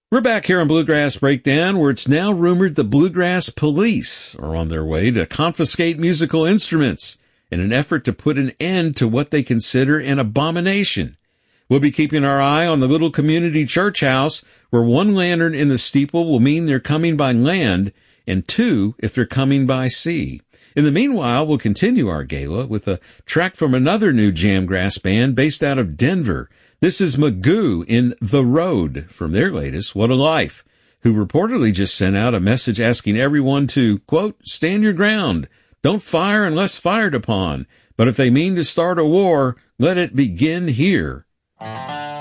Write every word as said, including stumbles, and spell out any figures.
We're back here on Bluegrass Breakdown, where it's now rumored the Bluegrass Police are on their way to confiscate musical instruments in an effort to put an end to what they consider an abomination. We'll be keeping our eye on the little community church house, where one lantern in the steeple will mean they're coming by land, and two if they're coming by sea. In the meanwhile, we'll continue our gala with a track from another new jamgrass band based out of Denver. This is Magoo in The Road from their latest, What a Life, who reportedly just sent out a message asking everyone to, quote, stand your ground, don't fire unless fired upon, but if they mean to start a war, let it begin here.